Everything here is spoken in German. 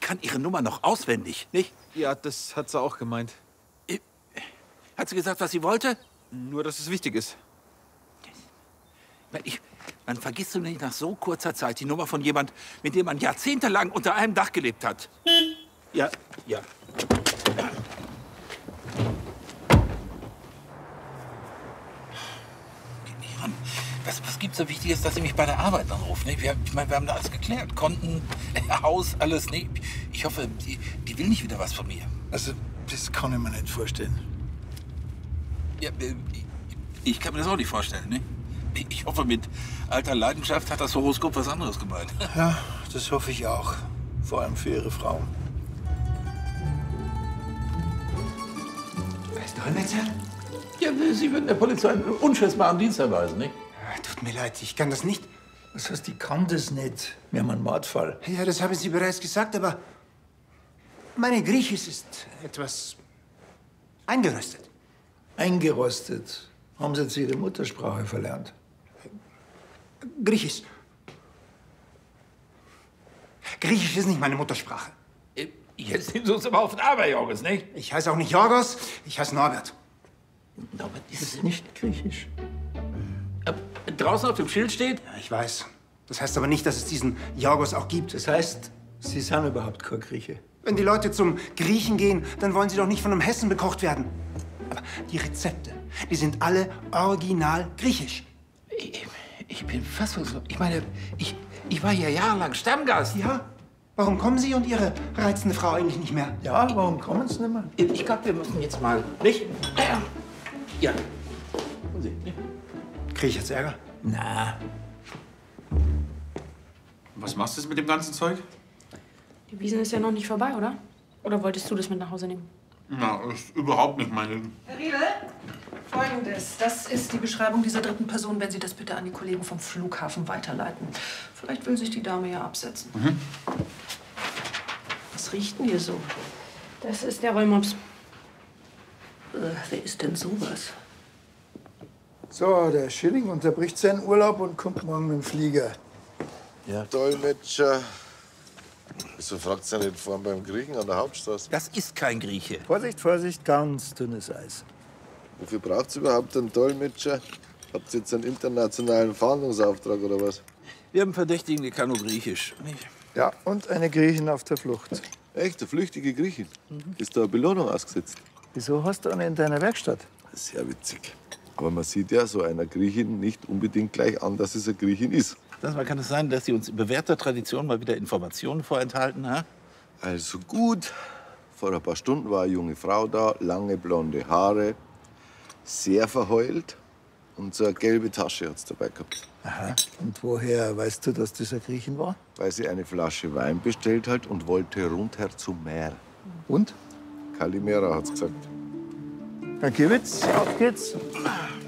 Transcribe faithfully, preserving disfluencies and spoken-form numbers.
kann Ihre Nummer noch auswendig, nicht? Ja, das hat sie auch gemeint. Hat sie gesagt, was sie wollte? Nur, dass es wichtig ist. Ich, man vergisst du nicht nach so kurzer Zeit die Nummer von jemand, mit dem man jahrzehntelang unter einem Dach gelebt hat. Ja, ja. Was, was gibt's so Wichtiges, dass Sie mich bei der Arbeit anrufen? Ne? Wir, ich meine, wir haben da alles geklärt. Konten, Haus, alles. Ne? Ich hoffe, die, die will nicht wieder was von mir. Also, das kann ich mir nicht vorstellen. Ja, ich, ich kann mir das auch nicht vorstellen. Ne? Ich hoffe, mit alter Leidenschaft hat das Horoskop was anderes gemeint. Ja, das hoffe ich auch. Vor allem für Ihre Frau. Weißt du, Dolmetscher? Ja, Sie würden der Polizei einen unschätzbaren Dienst erweisen, nicht? Tut mir leid, ich kann das nicht. Was heißt, ich kann das nicht? Wir haben einen Mordfall. Ja, das haben Sie bereits gesagt, aber meine Griechisch ist etwas eingerostet. Eingerostet? Haben Sie jetzt Ihre Muttersprache verlernt? Griechisch. Griechisch ist nicht meine Muttersprache. Jetzt sind Sie uns aber auf den Aberjorgos, nicht? Ich heiße auch nicht Jorgos, ich heiße Norbert. Norbert Das ist nicht griechisch. Draußen auf dem Schild steht? Ja, ich weiß. Das heißt aber nicht, dass es diesen Jorgos auch gibt. Das heißt, Sie sind überhaupt kein Grieche. Wenn die Leute zum Griechen gehen, dann wollen sie doch nicht von einem Hessen bekocht werden. Aber die Rezepte, die sind alle original griechisch. Ich, ich bin fassungslos. Ich meine, ich, ich war hier jahrelang Stammgast. Ja? Warum kommen Sie und Ihre reizende Frau eigentlich nicht mehr? Ja, warum kommen Sie nicht mehr? Ich glaube, wir müssen jetzt mal... Nicht? Ja. Und Sie, nicht? Kriege ich jetzt Ärger? Na, Was machst du jetzt mit dem ganzen Zeug? Die Wiesn ist ja noch nicht vorbei, oder? Oder wolltest du das mit nach Hause nehmen? Na, ist überhaupt nicht meine... Herr Riedel, Folgendes. Das ist die Beschreibung dieser dritten Person, wenn Sie das bitte an die Kollegen vom Flughafen weiterleiten. Vielleicht will sich die Dame ja absetzen. Mhm. Was riecht denn hier so? Das ist der Rollmops. Äh, wer ist denn sowas? so, der Schilling unterbricht seinen Urlaub und kommt morgen mit dem Flieger. Ja. Dolmetscher. Wieso fragt ihr nicht vorhin beim Griechen an der Hauptstraße? Das ist kein Grieche. Vorsicht, Vorsicht, ganz dünnes Eis. Wofür braucht's überhaupt einen Dolmetscher? Habt ihr jetzt einen internationalen Fahndungsauftrag oder was? Wir haben Verdächtigen, die kann nur Griechisch. Nicht? Ja, und eine Griechin auf der Flucht. Echt, eine flüchtige Griechin? Ist da eine Belohnung ausgesetzt? Wieso hast du eine in deiner Werkstatt? Sehr witzig. Aber man sieht ja so einer Griechin nicht unbedingt gleich an, dass es eine Griechin ist. Sag mal, kann es sein, dass Sie uns in bewährter Tradition mal wieder Informationen vorenthalten, ha? Also gut. Vor ein paar Stunden war eine junge Frau da, lange blonde Haare, sehr verheult und so eine gelbe Tasche hat's dabei gehabt. Aha. Und woher weißt du, dass das eine Griechin war? Weil sie eine Flasche Wein bestellt hat und wollte rundher zum Meer. Und? Kalimera hat's gesagt. Herr Kiewitz, auf geht's.